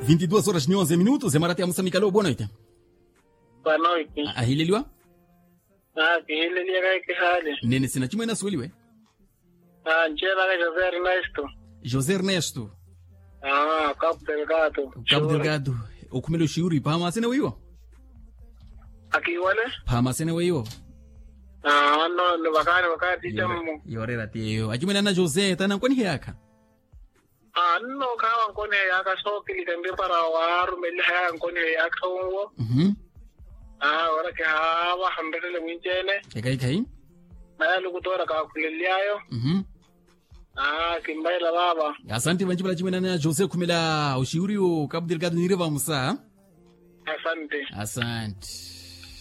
22 horas e 11 minutos, é Maratea Moçambique. Alô, boa noite. Boa noite. Ahileliwa? Kihilelia que hali. Nene sina chimwe na suliwe. Njela ka José Ernesto. José Ernesto. Cabo Delgado. Cabo Delgado. Okumelo shiuri pama sene wiyo. Aqui wale? Pama sene wiyo. No wakati jamu. Yorera tiyo. Ajimwe na José tana kwani hiyaka. No kawa nkone yaka so kilitembe para waru mele haya nkone yaka unwo. Wala ke hawa hambele mwinjene. Kai. Maya lukutora ka kuleliayo. Kimbaila baba. Asante vanjibala chimwe na José kumela ushiuri o Cabo Delgado nireva musa. Asante. Asante.